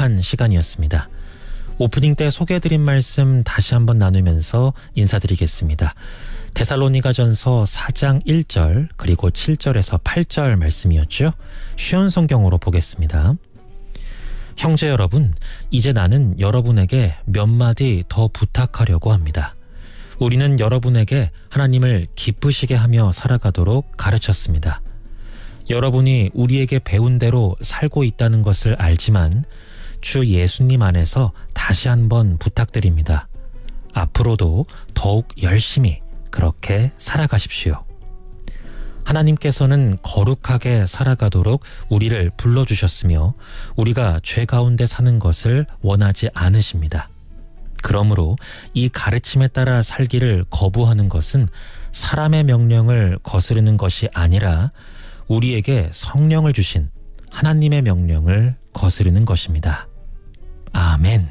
귀한 시간이었습니다. 오프닝 때 소개해드린 말씀 다시 한번 나누면서 인사드리겠습니다. 데살로니가전서 4장 1절 그리고 7절에서 8절 말씀이었죠. 쉬운 성경으로 보겠습니다. 형제 여러분, 이제 나는 여러분에게 몇 마디 더 부탁하려고 합니다. 우리는 여러분에게 하나님을 기쁘시게 하며 살아가도록 가르쳤습니다. 여러분이 우리에게 배운 대로 살고 있다는 것을 알지만 주 예수님 안에서 다시 한번 부탁드립니다. 앞으로도 더욱 열심히 그렇게 살아가십시오. 하나님께서는 거룩하게 살아가도록 우리를 불러주셨으며 우리가 죄 가운데 사는 것을 원하지 않으십니다. 그러므로 이 가르침에 따라 살기를 거부하는 것은 사람의 명령을 거스르는 것이 아니라 우리에게 성령을 주신 하나님의 명령을 거스르는 것입니다. 아멘.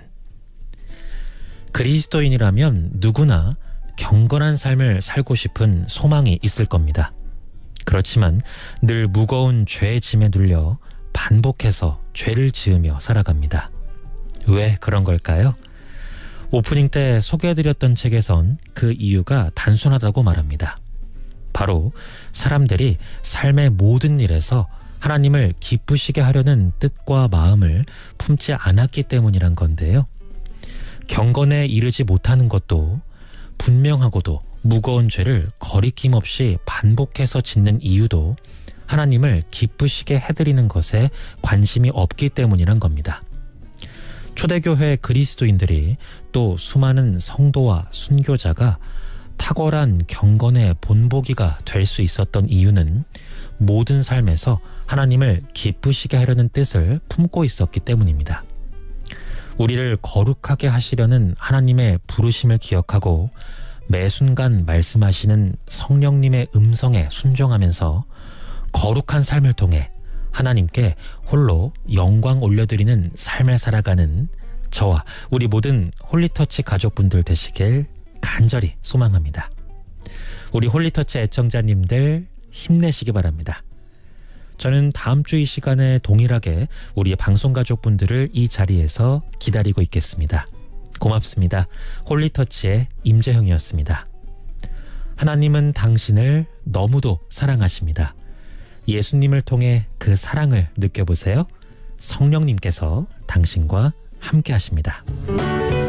그리스도인이라면 누구나 경건한 삶을 살고 싶은 소망이 있을 겁니다. 그렇지만 늘 무거운 죄의 짐에 눌려 반복해서 죄를 지으며 살아갑니다. 왜 그런 걸까요? 오프닝 때 소개해드렸던 책에선 그 이유가 단순하다고 말합니다. 바로 사람들이 삶의 모든 일에서 하나님을 기쁘시게 하려는 뜻과 마음을 품지 않았기 때문이란 건데요. 경건에 이르지 못하는 것도 분명하고도 무거운 죄를 거리낌 없이 반복해서 짓는 이유도 하나님을 기쁘시게 해드리는 것에 관심이 없기 때문이란 겁니다. 초대교회 그리스도인들이 또 수많은 성도와 순교자가 탁월한 경건의 본보기가 될 수 있었던 이유는 모든 삶에서 하나님을 기쁘시게 하려는 뜻을 품고 있었기 때문입니다. 우리를 거룩하게 하시려는 하나님의 부르심을 기억하고 매 순간 말씀하시는 성령님의 음성에 순종하면서 거룩한 삶을 통해 하나님께 홀로 영광 올려드리는 삶을 살아가는 저와 우리 모든 홀리터치 가족분들 되시길 간절히 소망합니다. 우리 홀리터치 애청자님들 힘내시기 바랍니다. 저는 다음 주 이 시간에 동일하게 우리 방송가족분들을 이 자리에서 기다리고 있겠습니다. 고맙습니다. 홀리터치의 임재형이었습니다. 하나님은 당신을 너무도 사랑하십니다. 예수님을 통해 그 사랑을 느껴보세요. 성령님께서 당신과 함께 하십니다.